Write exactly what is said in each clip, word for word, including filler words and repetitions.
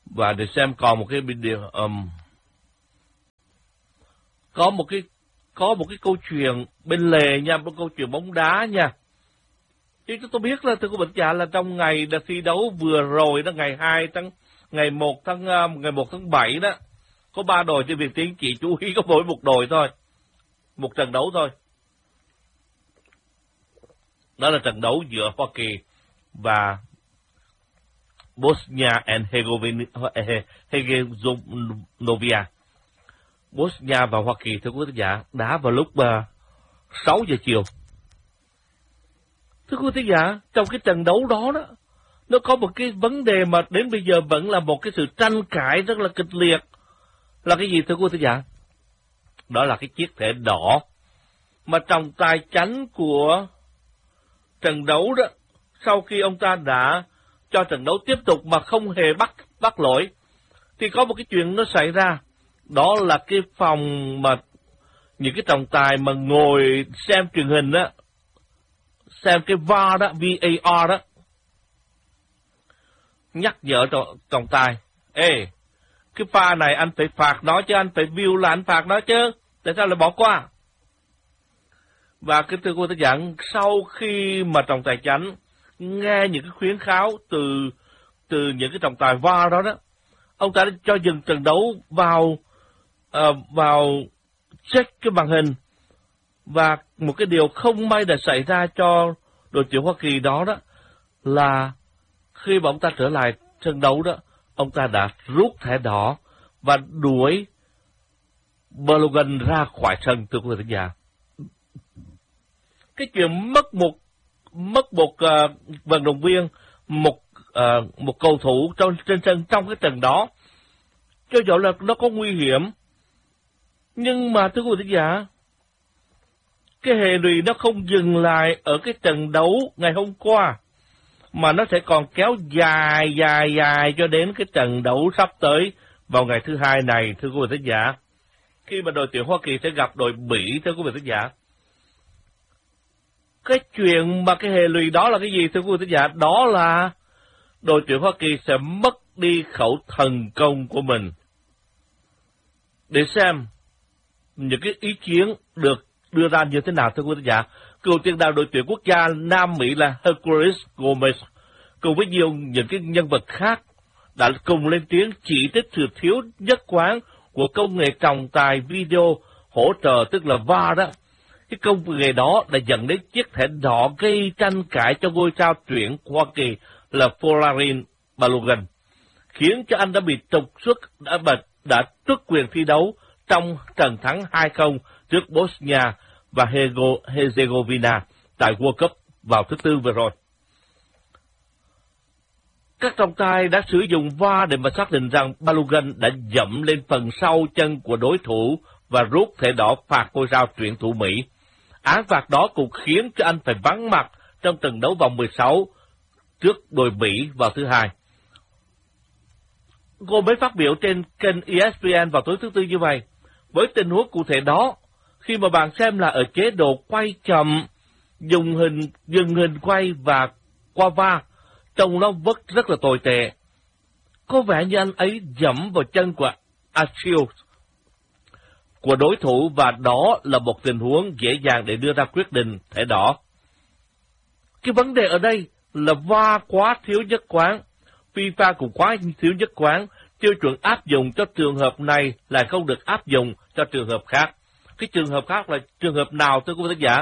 Và để xem còn một cái video, um, có một cái có một cái câu chuyện bên lề nha, một câu chuyện bóng đá nha. Chứ tôi biết là thưa quý vị giả là trong ngày đã thi đấu vừa rồi đó, ngày hai tháng ngày một tháng ngày một tháng bảy đó, có ba đội trên Việt Tiến, chỉ chú ý có mỗi một đội thôi, một trận đấu thôi. Đó là trận đấu giữa Hoa Kỳ và Bosnia and Herzegovina. Bosnia và Hoa Kỳ thưa quý vị giả đá vào lúc uh, sáu giờ chiều. Thưa quý vị giả, trong cái trận đấu đó đó, nó có một cái vấn đề mà đến bây giờ vẫn là một cái sự tranh cãi rất là kịch liệt. Là cái gì thưa quý vị giả? Đó là cái chiếc thẻ đỏ mà trọng tài chánh của trận đấu đó, sau khi ông ta đã cho trận đấu tiếp tục mà không hề bắt bắt lỗi, thì có một cái chuyện nó xảy ra. Đó là cái phòng mà những cái trọng tài mà ngồi xem truyền hình đó, xem cái vê a rờ đó, vê a rờ đó, nhắc nhở trọng tài, ê, cái pha này anh phải phạt nó chứ, anh phải view là anh phạt nó chứ, tại sao lại bỏ qua? Và cái thưa cô ta dặn, sau khi mà trọng tài chánh nghe những cái khuyến kháo từ từ những cái trọng tài vê a rờ đó đó, ông ta đã cho dừng trận đấu vào uh, vào check cái màn hình. Và một cái điều không may đã xảy ra cho đội tuyển Hoa Kỳ đó đó là khi mà ông ta trở lại sân đấu đó, ông ta đã rút thẻ đỏ và đuổi Balogun ra khỏi sân thưa quý vị khán giả. Cái chuyện mất một mất một uh, vận động viên, một uh, một cầu thủ trong trên sân trong cái trận đó, cho dù là nó có nguy hiểm, nhưng mà thưa quý vị khán giả, cái hệ lụy nó không dừng lại ở cái trận đấu ngày hôm qua, mà nó sẽ còn kéo dài dài dài cho đến cái trận đấu sắp tới vào ngày thứ hai này thưa quý vị khán giả, khi mà đội tuyển Hoa Kỳ sẽ gặp đội Bỉ thưa quý vị khán giả. Cái chuyện mà cái hệ lụy đó là cái gì thưa quý vị khán giả? Đó là đội tuyển Hoa Kỳ sẽ mất đi khẩu thần công của mình. Để xem những cái ý kiến được đưa ra như thế nào thưa quý vị khán giả. Cựu tiền đạo đội tuyển quốc gia Nam Mỹ là Herculez Gomez cùng với nhiều những cái nhân vật khác đã cùng lên tiếng chỉ trích sự thiếu nhất quán của công nghệ trọng tài video hỗ trợ, tức là vê a rờ đó. Cái công nghệ đó đã dẫn đến chiếc thẻ đỏ gây tranh cãi cho ngôi sao tuyển Hoa Kỳ là Folarin Balogun, khiến cho anh đã bị trục xuất, đã bật đã tước quyền thi đấu trong trận thắng hai không trước Bosnia và Herzegovina tại World Cup vào thứ Tư vừa rồi. Các trọng tài đã sử dụng vê a rờ để mà xác định rằng Balogun đã dẫm lên phần sau chân của đối thủ và rút thẻ đỏ phạt ngôi sao tuyển thủ Mỹ. Án phạt đó cũng khiến cho anh phải vắng mặt trong trận đấu vòng mười sáu trước đội Mỹ vào thứ Hai. Cô mới phát biểu trên kênh E S P N vào tối thứ Tư như vậy. Với tình huống cụ thể đó, khi mà bạn xem là ở chế độ quay chậm, dùng hình dừng hình quay và qua va, trông nó vất rất là tồi tệ. Có vẻ như anh ấy dẫm vào chân của Achilles của đối thủ, và đó là một tình huống dễ dàng để đưa ra quyết định thẻ đỏ. Cái vấn đề ở đây là va quá thiếu nhất quán, FIFA cũng quá thiếu nhất quán, tiêu chuẩn áp dụng cho trường hợp này lại không được áp dụng cho trường hợp khác. Cái trường hợp khác là trường hợp nào thưa quý vị khán giả?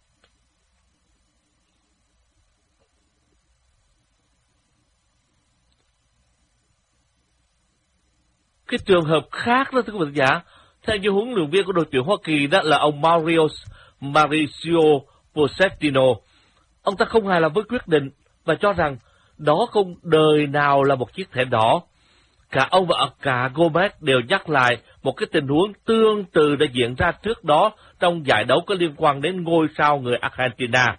Cái trường hợp khác đó thưa quý vị khán giả, theo như huấn luyện viên của đội tuyển Hoa Kỳ đó là ông Mauricio Mauricio Pochettino. Ông ta không hài lòng với quyết định và cho rằng đó không đời nào là một chiếc thẻ đỏ. Cả ông và cả Gomez đều nhắc lại một cái tình huống tương tự đã diễn ra trước đó trong giải đấu có liên quan đến ngôi sao người Argentina.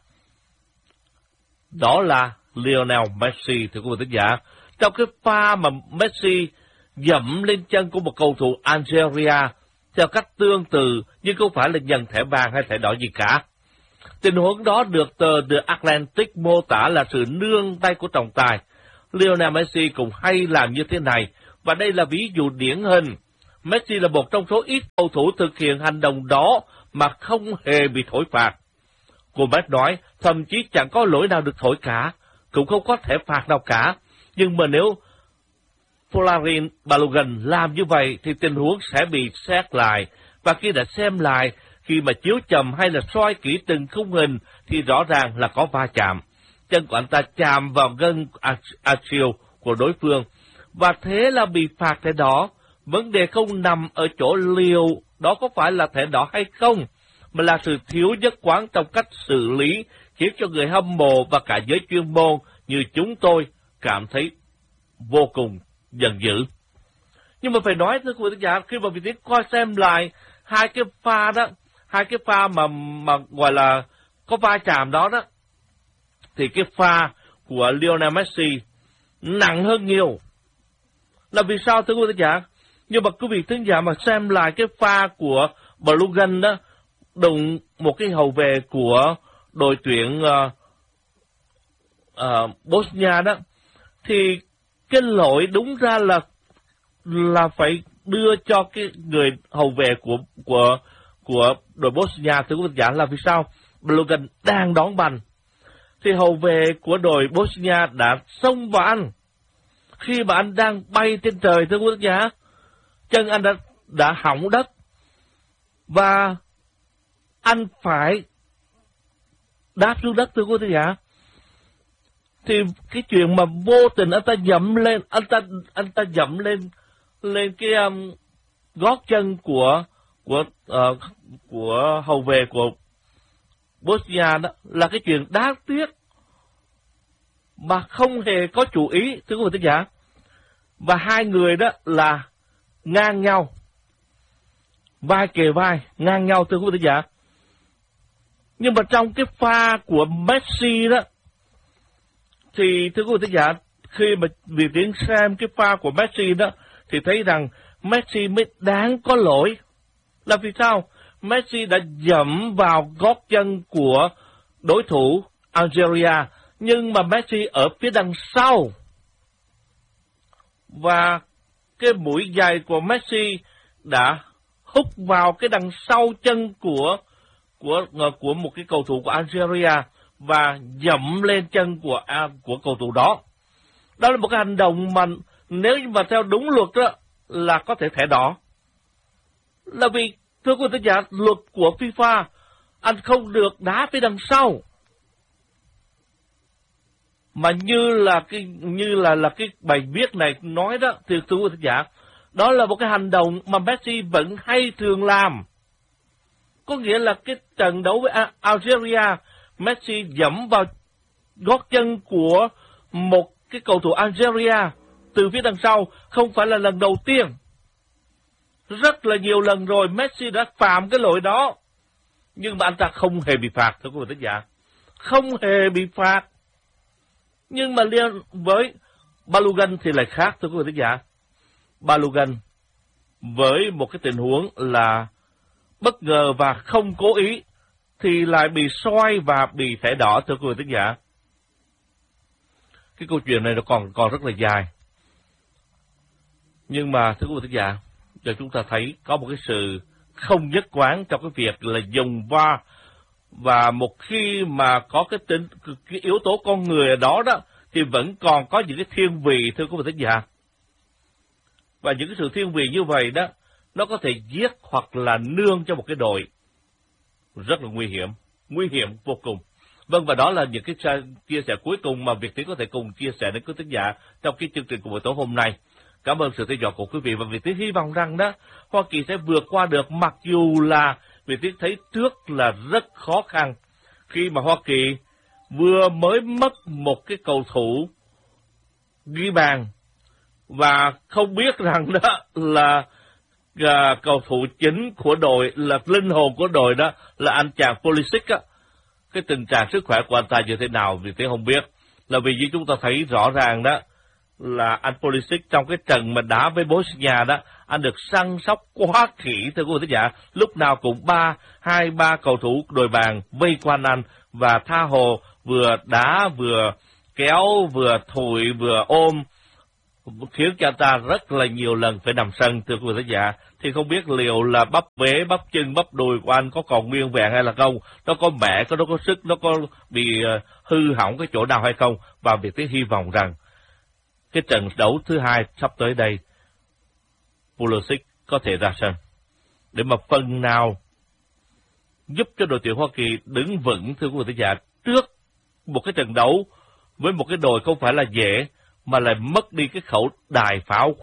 Đó là Lionel Messi thưa quý vị khán giả. Trong cái pha mà Messi dẫm lên chân của một cầu thủ Algeria theo cách tương tự nhưng không phải là nhận thẻ vàng hay thẻ đỏ gì cả. Tình huống đó được tờ The Atlantic mô tả là sự nương tay của trọng tài. Lionel Messi cũng hay làm như thế này Và đây là ví dụ điển hình. Messi là một trong số ít cầu thủ thực hiện hành động đó mà không hề bị thổi phạt. Gomez nói, thậm chí chẳng có lỗi nào được thổi cả, cũng không có thể phạt nào cả. Nhưng mà nếu Folarin Balogun làm như vậy thì tình huống sẽ bị xét lại. Và khi đã xem lại, khi mà chiếu chậm hay là soi kỹ từng khung hình thì rõ ràng là có va chạm. Chân của anh ta chạm vào gân Achilles của đối phương. Và thế là bị phạt thẻ đỏ. Vấn đề không nằm ở chỗ liệu đó có phải là thẻ đỏ hay không, mà là sự thiếu nhất quán trong cách xử lý, khiến cho người hâm mộ và cả giới chuyên môn như chúng tôi cảm thấy vô cùng giận dữ. Nhưng mà phải nói thưa quý vị giả, khi mà vị tiến coi xem lại hai cái pha đó, hai cái pha mà mà gọi là có va chạm đó đó, thì cái pha của Lionel Messi nặng hơn nhiều. Là vì sao thưa quý vị giả? Nhưng mà quý vị thính giả mà xem lại cái pha của Balogun đó, đụng một cái hậu vệ của đội tuyển uh, uh, Bosnia đó, thì cái lỗi đúng ra là là phải đưa cho cái người hậu vệ của của của đội Bosnia. Thưa quý vị giả, là vì sao? Balogun đang đón banh thì hậu vệ của đội Bosnia đã xông vào anh. Khi mà anh đang bay trên trời, thưa quý vị giả, chân anh đã đã hỏng đất và anh phải đáp xuống đất, thưa quý vị giả. Thì cái chuyện mà vô tình anh ta dẫm lên, anh ta anh ta dẫm lên lên cái um, gót chân của của uh, của hậu vệ của Bosnia đó, là cái chuyện đáng tiếc mà không hề có chủ ý, thưa quý vị giả. Và hai người đó là ngang nhau, vai kề vai, ngang nhau, thưa quý vị giả. Nhưng mà trong cái pha của Messi đó, thì thưa quý vị giả, khi mà vì tiến xem cái pha của Messi đó, thì thấy rằng Messi mới đáng có lỗi. Là vì sao? Messi đã dẫm vào gót chân của đối thủ Algeria, nhưng mà Messi ở phía đằng sau. Và cái mũi giày của Messi đã hút vào cái đằng sau chân của của của một cái cầu thủ của Algeria và dẫm lên chân của của cầu thủ đó. Đó là một cái hành động mà nếu như mà theo đúng luật đó là có thể thẻ đỏ. Là vì thưa quý vị giả, luật của FIFA, anh không được đá phía đằng sau. Mà như là cái như là là cái bài viết này nói đó, thì thưa quý vị giả, đó là một cái hành động mà Messi vẫn hay thường làm. Có nghĩa là cái trận đấu với Algeria, Messi dẫm vào gót chân của một cái cầu thủ Algeria từ phía đằng sau, không phải là lần đầu tiên. Rất là nhiều lần rồi Messi đã phạm cái lỗi đó, nhưng mà anh ta không hề bị phạt, thưa quý vị giả. Không hề bị phạt. Nhưng mà liên với Balogun thì lại khác, thưa quý vị giả. Balogun với một cái tình huống là bất ngờ và không cố ý thì lại bị soi và bị thẻ đỏ, thưa quý vị giả. Cái câu chuyện này nó còn còn rất là dài. Nhưng mà thưa quý vị giả, giờ chúng ta thấy có một cái sự không nhất quán trong cái việc là dùng va, và một khi mà có cái tính cái yếu tố con người ở đó đó thì vẫn còn có những cái thiên vị, thưa quý vị giả. Và những cái sự thiên vị như vậy đó, nó có thể giết hoặc là nương cho một cái đội. Rất là nguy hiểm, nguy hiểm vô cùng. Vâng, và đó là những cái chia sẻ cuối cùng mà Việt Tiến có thể cùng chia sẻ đến quý thính giả trong cái chương trình của buổi tối hôm nay. Cảm ơn sự theo dõi của quý vị, và Việt Tiến hy vọng rằng đó Hoa Kỳ sẽ vượt qua được, mặc dù là Việt Tiến thấy trước là rất khó khăn khi mà Hoa Kỳ vừa mới mất một cái cầu thủ ghi bàn và không biết rằng đó là uh, cầu thủ chính của đội, là linh hồn của đội đó là anh chàng Pulisic á. Cái tình trạng sức khỏe của anh ta như thế nào Việt Tiến không biết. Là vì như chúng ta thấy rõ ràng đó là anh Pulisic trong cái trận mà đá với Bosnia đó, anh được săn sóc quá kỹ, thưa quý vị giả. Lúc nào cũng ba, hai ba cầu thủ đội bàn vây quanh anh và tha hồ vừa đá vừa kéo vừa thổi vừa ôm khiến cho ta rất là nhiều lần phải nằm sân, thưa quý vị thính giả. Thì không biết liệu là bắp vế, bắp chân, bắp đùi của anh có còn nguyên vẹn hay là không? Nó có mẻ, có nó có sức, nó có bị hư hỏng cái chỗ nào hay không? Và việc tới hy vọng rằng cái trận đấu thứ hai sắp tới đây, Pulisic có thể ra sân để mà phần nào giúp cho đội tuyển Hoa Kỳ đứng vững, thưa quý vị thính giả, trước một cái trận đấu với một cái đội không phải là dễ, mà lại mất đi cái khẩu đài pháo